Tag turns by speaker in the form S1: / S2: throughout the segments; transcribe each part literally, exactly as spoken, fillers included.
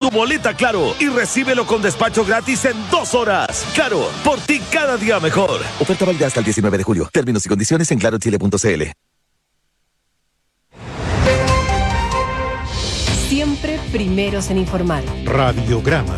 S1: tu boleta Claro y recíbelo con despacho gratis en dos horas. Claro, por ti cada día mejor.
S2: Oferta válida hasta el diecinueve de julio. Términos y condiciones en claro chile punto c l.
S3: Siempre primeros en informar.
S4: Radiograma.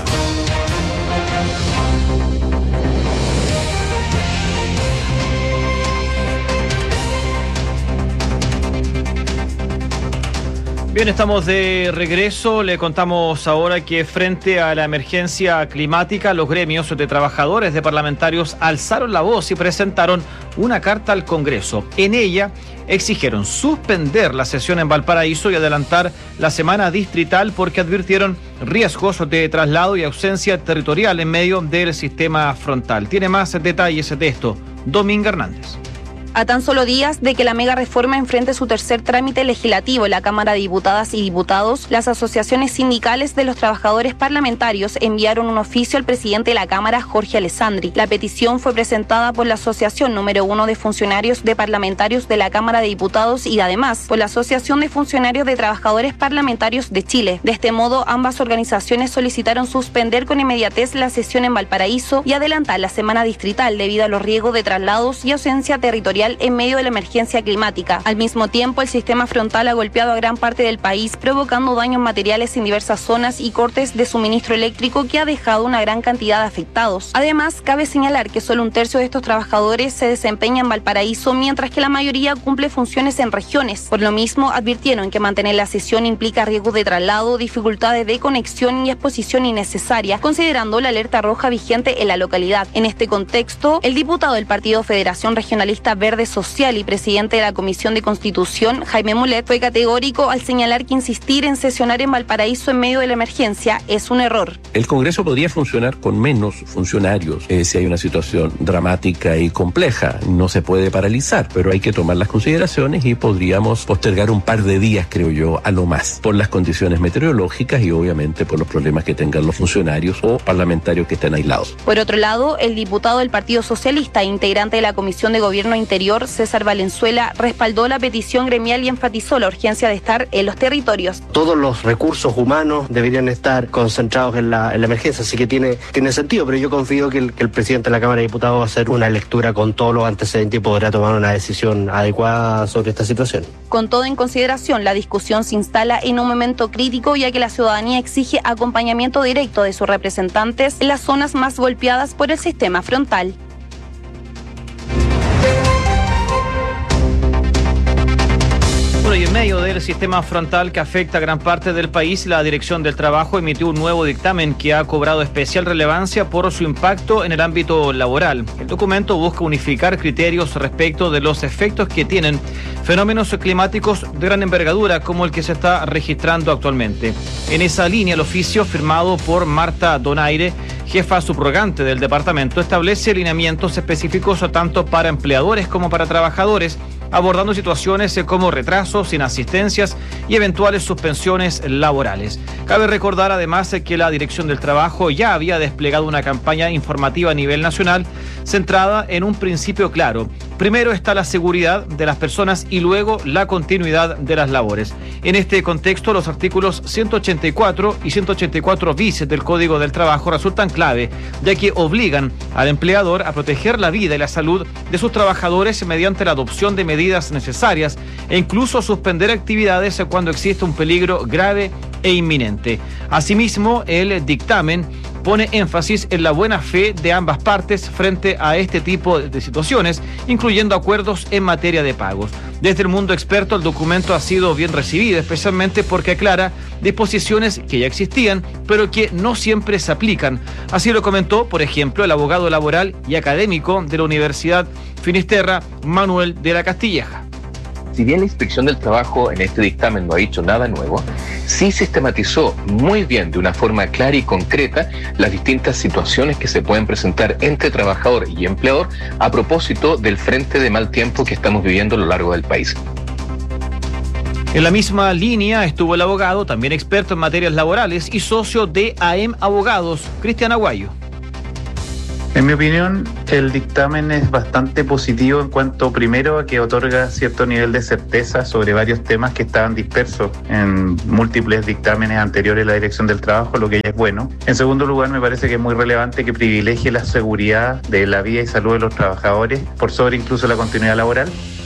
S5: Bien, estamos de regreso. Le contamos ahora que frente a la emergencia climática, los gremios de trabajadores de parlamentarios alzaron la voz y presentaron una carta al Congreso. En ella exigieron suspender la sesión en Valparaíso y adelantar la semana distrital porque advirtieron riesgos de traslado y ausencia territorial en medio del sistema frontal. Tiene más detalles de esto Dominga Hernández.
S6: A tan solo días de que la mega reforma enfrente su tercer trámite legislativo en la Cámara de Diputadas y Diputados, las asociaciones sindicales de los trabajadores parlamentarios enviaron un oficio al presidente de la Cámara, Jorge Alessandri. La petición fue presentada por la Asociación número uno de Funcionarios de Parlamentarios de la Cámara de Diputados y además por la Asociación de Funcionarios de Trabajadores Parlamentarios de Chile. De este modo, ambas organizaciones solicitaron suspender con inmediatez la sesión en Valparaíso y adelantar la semana distrital debido a los riesgos de traslados y ausencia territorial en medio de la emergencia climática. Al mismo tiempo, el sistema frontal ha golpeado a gran parte del país, provocando daños materiales en diversas zonas y cortes de suministro eléctrico que ha dejado una gran cantidad de afectados. Además, cabe señalar que solo un tercio de estos trabajadores se desempeña en Valparaíso, mientras que la mayoría cumple funciones en regiones. Por lo mismo, advirtieron que mantener la sesión implica riesgos de traslado, dificultades de conexión y exposición innecesaria, considerando la alerta roja vigente en la localidad. En este contexto, el diputado del Partido Federación Regionalista Verde Social y presidente de la Comisión de Constitución, Jaime Mulet, fue categórico al señalar que insistir en sesionar en Valparaíso en medio de la emergencia es un error.
S7: El Congreso podría funcionar con menos funcionarios eh, si hay una situación dramática y compleja. No se puede paralizar, pero hay que tomar las consideraciones y podríamos postergar un par de días, creo yo, a lo más, por las condiciones meteorológicas y obviamente por los problemas que tengan los funcionarios o parlamentarios que estén aislados.
S6: Por otro lado, el diputado del Partido Socialista e integrante de la Comisión de Gobierno Interior, César Valenzuela, respaldó la petición gremial y enfatizó la urgencia de estar en los territorios.
S8: Todos los recursos humanos deberían estar concentrados en la, en la emergencia, así que tiene, tiene sentido, pero yo confío que el, que el presidente de la Cámara de Diputados va a hacer una lectura con todos los antecedentes y podrá tomar una decisión adecuada sobre esta situación.
S6: Con todo en consideración, la discusión se instala en un momento crítico, ya que la ciudadanía exige acompañamiento directo de sus representantes en las zonas más golpeadas por el sistema frontal.
S5: Y en medio del sistema frontal que afecta a gran parte del país, la Dirección del Trabajo emitió un nuevo dictamen que ha cobrado especial relevancia por su impacto en el ámbito laboral. El documento busca unificar criterios respecto de los efectos que tienen fenómenos climáticos de gran envergadura como el que se está registrando actualmente. En esa línea, el oficio firmado por Marta Donaire, jefa subrogante del departamento, establece lineamientos específicos tanto para empleadores como para trabajadores, abordando situaciones como retrasos, inasistencias y eventuales suspensiones laborales. Cabe recordar además que la Dirección del Trabajo ya había desplegado una campaña informativa a nivel nacional centrada en un principio claro. Primero está la seguridad de las personas y luego la continuidad de las labores. En este contexto, los artículos ciento ochenta y cuatro y ciento ochenta y cuatro bis del Código del Trabajo resultan clave, ya que obligan al empleador a proteger la vida y la salud de sus trabajadores mediante la adopción de medidas necesarias e incluso suspender actividades cuando existe un peligro grave e inminente. Asimismo, el dictamen pone énfasis en la buena fe de ambas partes frente a este tipo de situaciones, incluyendo acuerdos en materia de pagos. Desde el mundo experto, el documento ha sido bien recibido, especialmente porque aclara disposiciones que ya existían, pero que no siempre se aplican. Así lo comentó, por ejemplo, el abogado laboral y académico de la Universidad Finisterra, Manuel de la Castilleja.
S9: Si bien la Inspección del Trabajo en este dictamen no ha dicho nada nuevo, sí sistematizó muy bien, de una forma clara y concreta, las distintas situaciones que se pueden presentar entre trabajador y empleador a propósito del frente de mal tiempo que estamos viviendo a lo largo del país.
S5: En la misma línea estuvo el abogado, también experto en materias laborales y socio de A E M Abogados, Cristian Aguayo.
S4: En mi opinión, el dictamen es bastante positivo en cuanto, primero, a que otorga cierto nivel de certeza sobre varios temas que estaban dispersos en múltiples dictámenes anteriores de la Dirección del Trabajo, lo que ya es bueno. En segundo lugar, me parece que es muy relevante que privilegie la seguridad de la vida y salud de los trabajadores por sobre incluso la continuidad laboral.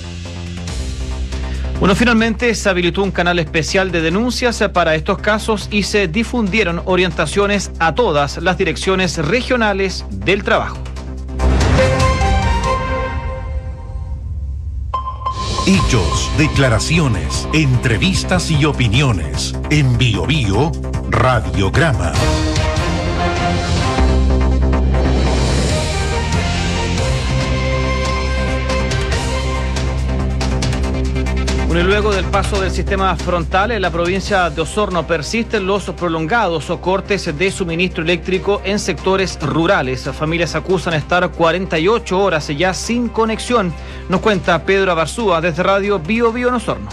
S5: Bueno, finalmente se habilitó un canal especial de denuncias para estos casos y se difundieron orientaciones a todas las direcciones regionales del trabajo.
S10: Hechos, declaraciones, entrevistas y opiniones. En Bio Bio, Radiograma.
S5: Y luego del paso del sistema frontal en la provincia de Osorno persisten los prolongados cortes de suministro eléctrico en sectores rurales. Familias acusan estar cuarenta y ocho horas ya sin conexión. Nos cuenta Pedro Abarzúa desde Radio Bio Bio en Osorno.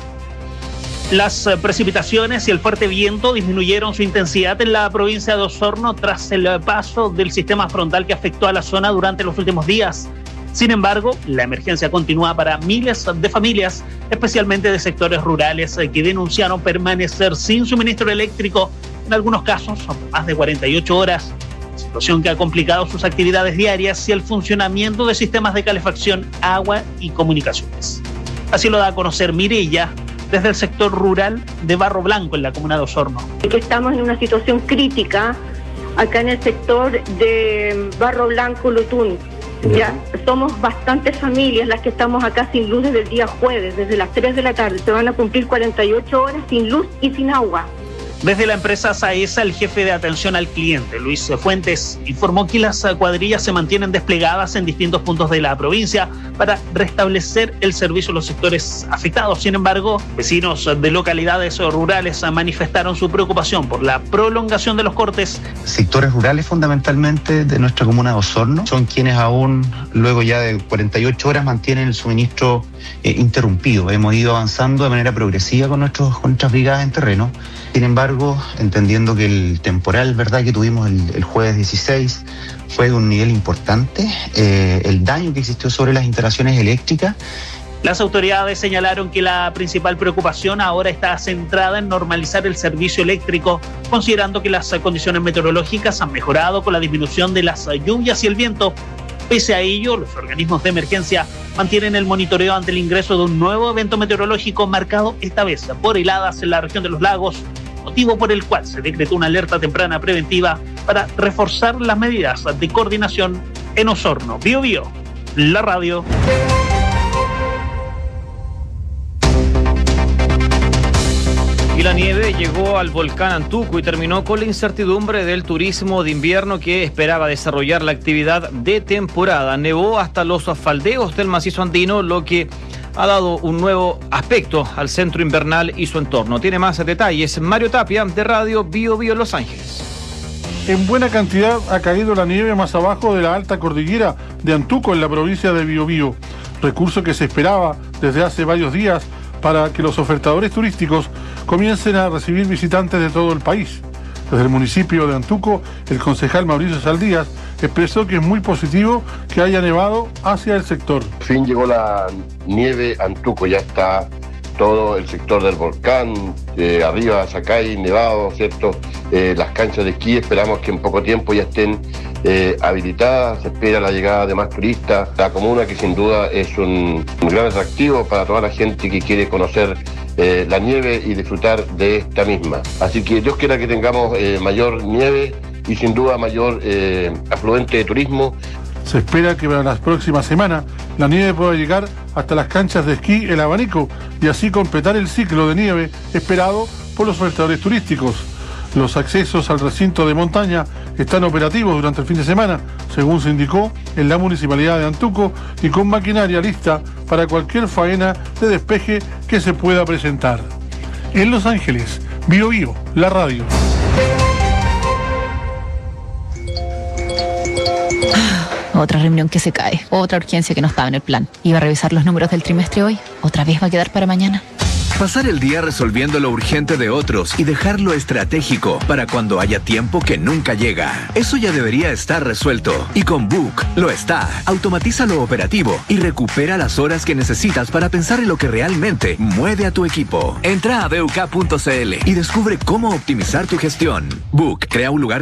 S11: Las precipitaciones y el fuerte viento disminuyeron su intensidad en la provincia de Osorno tras el paso del sistema frontal que afectó a la zona durante los últimos días. Sin embargo, la emergencia continúa para miles de familias, especialmente de sectores rurales, que denunciaron permanecer sin suministro eléctrico, en algunos casos son más de cuarenta y ocho horas, situación que ha complicado sus actividades diarias y el funcionamiento de sistemas de calefacción, agua y comunicaciones. Así lo da a conocer Mireya, desde el sector rural de Barro Blanco, en la comuna de Osorno.
S12: Que estamos en una situación crítica acá en el sector de Barro Blanco, Lutún. Ya somos bastantes familias las que estamos acá sin luz desde el día jueves, desde las tres de la tarde. Se van a cumplir cuarenta y ocho horas sin luz y sin agua.
S11: Desde la empresa Saesa, el jefe de atención al cliente, Luis Fuentes, informó que las cuadrillas se mantienen desplegadas en distintos puntos de la provincia para restablecer el servicio en los sectores afectados. Sin embargo, vecinos de localidades rurales manifestaron su preocupación por la prolongación de los cortes.
S13: Sectores rurales fundamentalmente de nuestra comuna de Osorno son quienes aún, luego ya de cuarenta y ocho horas, mantienen el suministro eh, interrumpido. Hemos ido avanzando de manera progresiva con, nuestros, con nuestras brigadas en terreno. Sin embargo, entendiendo que el temporal, ¿verdad?, que tuvimos el, el jueves dieciséis fue de un nivel importante, eh, el daño que existió sobre las instalaciones eléctricas.
S11: Las autoridades señalaron que la principal preocupación ahora está centrada en normalizar el servicio eléctrico, considerando que las condiciones meteorológicas han mejorado con la disminución de las lluvias y el viento. Pese a ello, los organismos de emergencia mantienen el monitoreo ante el ingreso de un nuevo evento meteorológico marcado esta vez por heladas en la región de los lagos, motivo por el cual se decretó una alerta temprana preventiva para reforzar las medidas de coordinación en Osorno. Bio Bio, la radio.
S5: Y la nieve llegó al volcán Antuco y terminó con la incertidumbre del turismo de invierno que esperaba desarrollar la actividad de temporada. Nevó hasta los faldeos del macizo andino, lo que ha dado un nuevo aspecto al centro invernal y su entorno. Tiene más detalles Mario Tapia, de Radio Bio Bio Los Ángeles.
S14: En buena cantidad ha caído la nieve más abajo de la alta cordillera de Antuco, en la provincia de Biobío, recurso que se esperaba desde hace varios días para que los ofertadores turísticos comiencen a recibir visitantes de todo el país. Desde el municipio de Antuco, el concejal Mauricio Saldías expresó que es muy positivo que haya nevado hacia el sector.
S15: Por fin llegó la nieve a Antuco, ya está todo el sector del volcán, eh, arriba Zacay, nevado, ¿cierto? Eh, las canchas de esquí, esperamos que en poco tiempo ya estén eh, habilitadas, se espera la llegada de más turistas. La comuna, que sin duda es un, un gran atractivo para toda la gente que quiere conocer eh, la nieve y disfrutar de esta misma. Así que Dios quiera que tengamos eh, mayor nieve y sin duda mayor eh, afluente de turismo.
S14: Se espera que para las próximas semanas la nieve pueda llegar hasta las canchas de esquí El Abanico y así completar el ciclo de nieve esperado por los ofertadores turísticos. Los accesos al recinto de montaña están operativos durante el fin de semana, según se indicó en la municipalidad de Antuco, y con maquinaria lista para cualquier faena de despeje que se pueda presentar. En Los Ángeles, Bio Bio, la radio.
S16: Otra reunión que se cae, otra urgencia que no estaba en el plan. Iba a revisar los números del trimestre hoy, otra vez va a quedar para mañana.
S17: Pasar el día resolviendo lo urgente de otros y dejar lo estratégico para cuando haya tiempo que nunca llega. Eso ya debería estar resuelto. Y con Book lo está. Automatiza lo operativo y recupera las horas que necesitas para pensar en lo que realmente mueve a tu equipo. Entra a b u k punto c l y descubre cómo optimizar tu gestión. Book crea un lugar